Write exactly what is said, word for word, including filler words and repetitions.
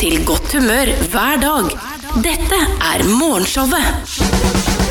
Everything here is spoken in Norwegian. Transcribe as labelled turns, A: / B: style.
A: til godt humør hver dag. Dette er Morgenshowet.